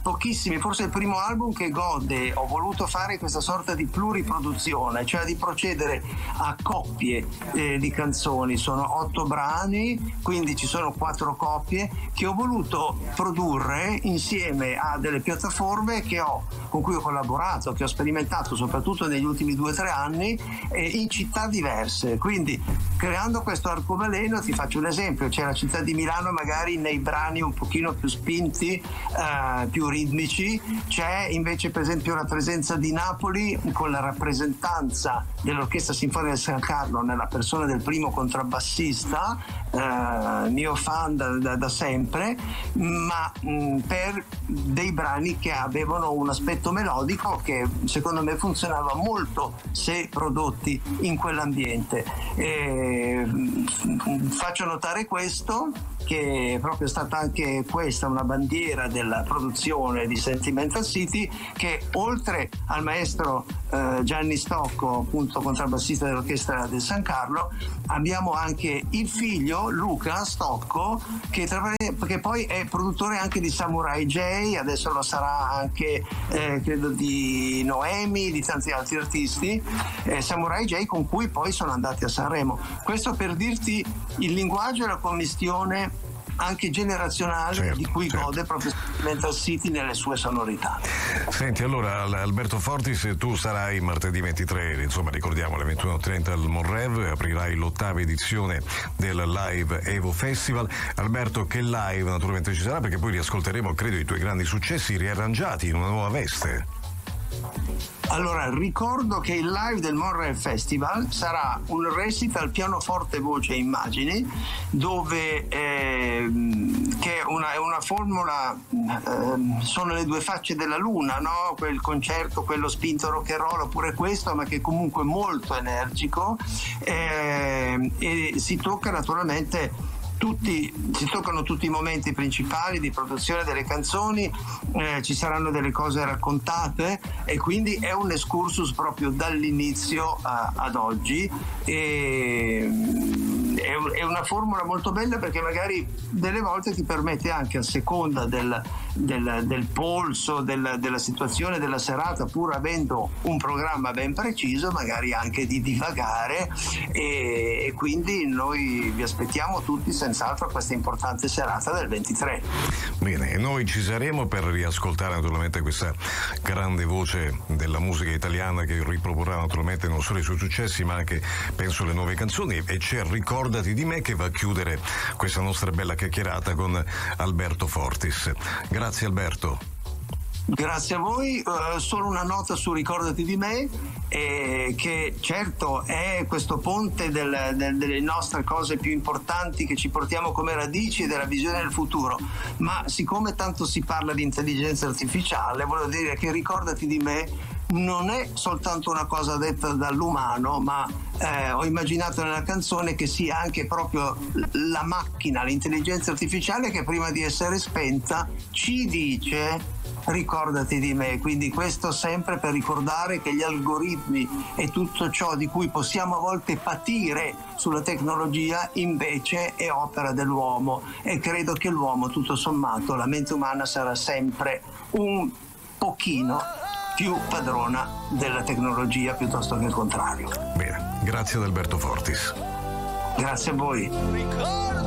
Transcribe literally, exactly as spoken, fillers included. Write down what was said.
pochissimi, forse il primo album che gode, ho voluto fare questa sorta di pluriproduzione, cioè di procedere a coppie eh, di canzoni. Sono otto brani, quindi ci sono quattro coppie che ho voluto produrre insieme a delle piattaforme che ho, con cui ho collaborato, che ho sperimentato soprattutto negli ultimi due o tre anni eh, in città diverse. Quindi creando questo arcobaleno, ti faccio un esempio: c'è la città di Milano magari nei brani un pochino più spinti, eh, più ritmici, c'è invece per esempio la presenza di Napoli con la rappresentanza dell'Orchestra Sinfonica di San Carlo nella persona del primo contrabbassista, eh, mio fan da, da, da sempre, ma mh, per dei brani che avevano un aspetto melodico che secondo me funzionava molto se prodotti in quell'ambiente. E, mh, faccio notare questo, che è proprio stata anche questa una bandiera della produzione di Sentimental City, che oltre al maestro eh, Gianni Stocco, appunto contrabbassista dell'Orchestra del San Carlo, abbiamo anche il figlio Luca Stocco che, tra, che poi è produttore anche di Samurai J, adesso lo sarà anche eh, credo di Noemi, di tanti altri artisti, eh, Samurai J con cui poi sono andati a Sanremo. Questo per dirti il linguaggio e la commistione anche generazionale, certo, di cui certo. gode proprio Sentimental City nelle sue sonorità. Senti, allora Alberto Fortis, tu sarai martedì ventitré, insomma ricordiamo, alle ventuno e trenta al Monrev, aprirai l'ottava edizione del Live Evo Festival. Alberto, che live naturalmente ci sarà, perché poi riascolteremo credo i tuoi grandi successi riarrangiati in una nuova veste. Allora, ricordo che il live del Monrev Festival sarà un recital pianoforte, voce e immagini, dove eh, che è una, è una formula, eh, sono le due facce della luna, no? Quel concerto, quello spinto rock and roll, oppure questo, ma che è comunque molto energico, eh, e si tocca naturalmente Tutti, si toccano tutti i momenti principali di produzione delle canzoni, eh, ci saranno delle cose raccontate e quindi è un excursus proprio dall'inizio a, ad oggi, e è, è una formula molto bella perché magari delle volte ti permette anche, a seconda del, del, del polso, del, della situazione della serata, pur avendo un programma ben preciso, magari anche di divagare, e, e quindi noi vi aspettiamo tutti senz'altro a questa importante serata del ventitré. Bene, noi ci saremo per riascoltare naturalmente questa grande voce della musica italiana che riproporrà naturalmente non solo i suoi successi ma anche penso le nuove canzoni, e c'è Ricordati di me che va a chiudere questa nostra bella chiacchierata con Alberto Fortis. Grazie Alberto. Grazie a voi, uh, solo una nota su Ricordati di me, eh, che certo è questo ponte del, del, delle nostre cose più importanti che ci portiamo come radici e della visione del futuro, ma siccome tanto si parla di intelligenza artificiale, voglio dire che Ricordati di me non è soltanto una cosa detta dall'umano, ma eh, ho immaginato nella canzone che sia anche proprio la macchina, l'intelligenza artificiale che prima di essere spenta ci dice ricordati di me. Quindi questo sempre per ricordare che gli algoritmi e tutto ciò di cui possiamo a volte patire sulla tecnologia invece è opera dell'uomo, e credo che l'uomo, tutto sommato, la mente umana sarà sempre un pochino più padrona della tecnologia piuttosto che il contrario. Bene, grazie ad Alberto Fortis. Grazie a voi.